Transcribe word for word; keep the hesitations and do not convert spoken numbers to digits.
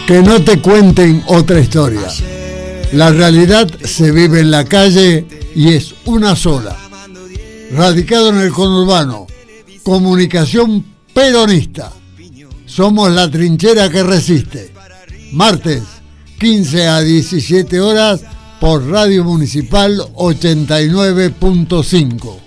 Que no te cuenten otra historia. La realidad se vive en la calle y es una sola. Radicado en el conurbano, comunicación peronista. Somos la trinchera que resiste. Martes, quince a diecisiete horas por Radio Municipal ochenta y nueve punto cinco.